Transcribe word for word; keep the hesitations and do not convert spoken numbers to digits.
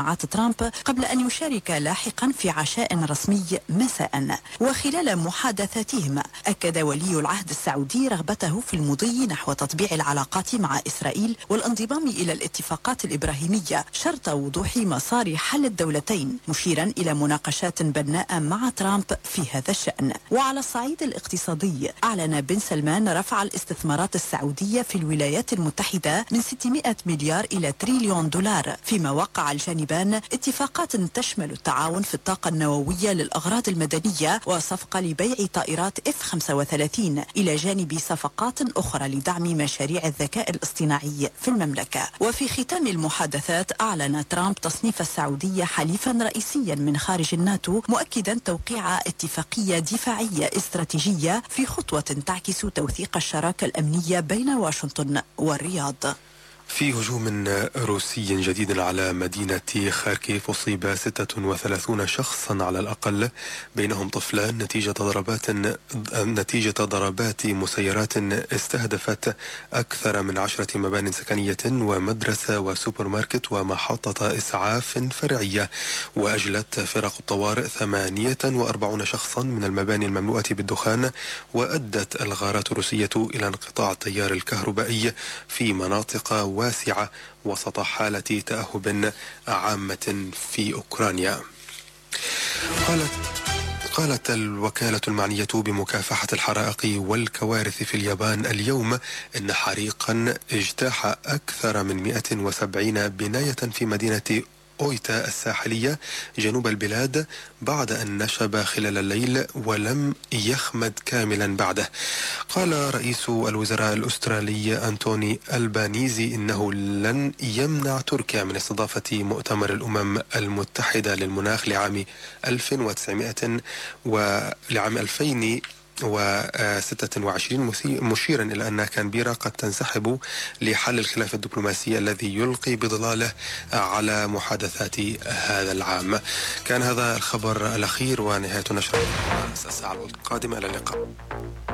ترامب قبل أن يشارك لاحقا في عشاء رسمي مساء. وخلال محادثاتهم أكد ولي العهد السعودي رغبته في المضي نحو تطبيع العلاقات مع إسرائيل والانضمام إلى الاتفاقات الإبراهيمية شرط وضوح مسار حل الدولتين، مشيرا إلى مناقشات بناءة مع ترامب في هذا الشأن. وعلى الصعيد الاقتصادي أعلن بن سلمان رفع الاستثمارات السعودية في الولايات المتحدة من ستمائة مليار إلى تريليون دولار، فيما وقع الجانبان اتفاقات تشمل التعاون في الطاقة النووية للأغراض المدنية وصفقة لبيع طائرات إف خمسة وثلاثين، إلى جانب صفقات أخرى لدعم مشاريع الذكاء الاصطناعي في المملكة. وفي ختام المحادثات أعلن ترامب تصنيف السعودية حليفا رئيسيا من خارج الناتو، مؤكدا توقيع اتفاقية دفاعية استراتيجية في خطوة تعكس توثيق الشراكة الأمنية بين واشنطن والرياض. في هجوم روسي جديد على مدينة خاركيف أصيب ستة وثلاثين شخصا على الأقل، بينهم طفلان، نتيجة ضربات نتيجة ضربات مسيرات استهدفت أكثر من عشرة مبان سكنية ومدرسة وسوبر ماركت ومحطة إسعاف فرعية. وأجلت فرق الطوارئ ثمانية وأربعين شخصا من المباني المملوءة بالدخان، وأدت الغارات الروسية إلى انقطاع التيار الكهربائي في مناطق واسعة وسط حالة تأهب عامة في أوكرانيا. قالت قالت الوكالة المعنية بمكافحة الحرائق والكوارث في اليابان اليوم إن حريقا اجتاح أكثر من مئة وسبعين بناية في مدينة أويتا الساحلية جنوب البلاد بعد أن نشب خلال الليل ولم يخمد كاملا بعده. قال رئيس الوزراء الأسترالي أنتوني ألبانيزي إنه لن يمنع تركيا من استضافة مؤتمر الأمم المتحدة للمناخ لعام ألف وتسعمائة ولعام ألفين وستة وعشرين، مشيرا إلى أن كانبيرا قد تنسحب لحل الخلاف الدبلوماسي الذي يلقي بظلاله على محادثات هذا العام. كان هذا الخبر الأخير ونهاية نشر الساعة القادمة. إلى اللقاء.